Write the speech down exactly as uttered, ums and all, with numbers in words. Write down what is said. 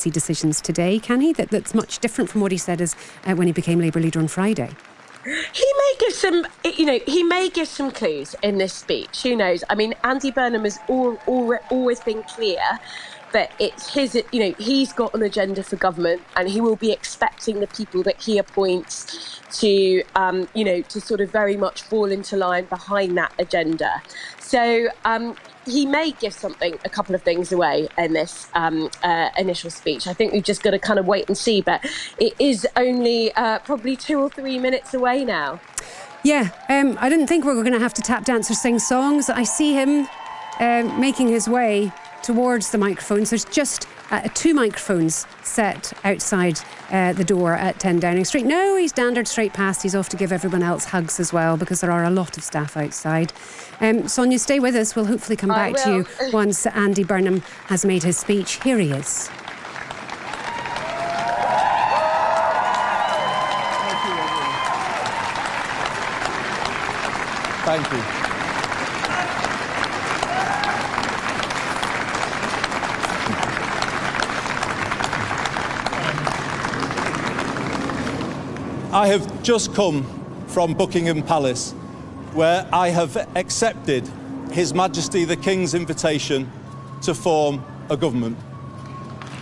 policy decisions today, can he? That, that's much different from what he said as uh, when he became Labour leader on Friday. He may give some, you know, he may give some clues in this speech. Who knows? I mean, Andy Burnham has all, all, always been clear that it's his, you know, he's got an agenda for government, and he will be expecting the people that he appoints to, um, you know, to sort of very much fall into line behind that agenda. So um, he may give something, a couple of things away in this um, uh, initial speech. I think we've just got to kind of wait and see. But it is only uh, probably two or three minutes away now. Yeah, um, I didn't think we were going to have to tap dance or sing songs. I see him um, making his way towards the microphones. There's just uh, two microphones set outside uh, the door at ten Downing Street. No, he's dandered straight past. He's off to give everyone else hugs as well, because there are a lot of staff outside. Um, Sonia, stay with us. We'll hopefully come back to you once Andy Burnham has made his speech. Here he is. Thank you. I have just come from Buckingham Palace, where I have accepted His Majesty the King's invitation to form a government.